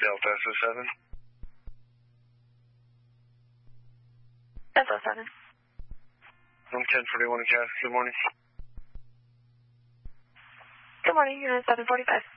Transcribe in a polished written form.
Delta SO7. SO7. Room 1041 in Cass. Good morning. Good morning, unit 745.